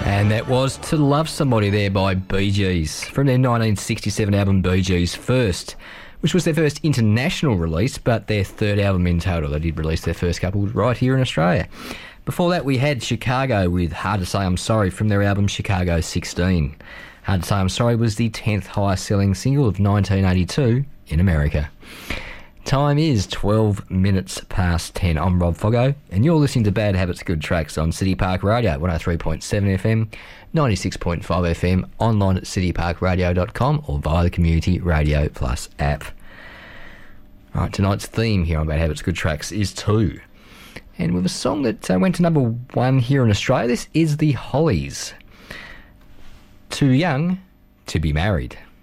And that was To Love Somebody there by Bee Gees from their 1967 album Bee Gees First, which was their first international release, but their third album in total. They did release their first couple right here in Australia. Before that, we had Chicago with Hard to Say I'm Sorry from their album Chicago 16. Hard to Say I'm Sorry was the 10th highest selling single of 1982 in America. Time is 12 minutes past 10. I'm Rob Foggo, and you're listening to Bad Habits, Good Tracks on City Park Radio, 103.7 FM, 96.5 FM, online at cityparkradio.com or via the Community Radio Plus app. Right, tonight's theme here on Bad Habits, Good Tracks is Two. And with a song that went to number one here in Australia, this is the Hollies. Too Young to Be Married.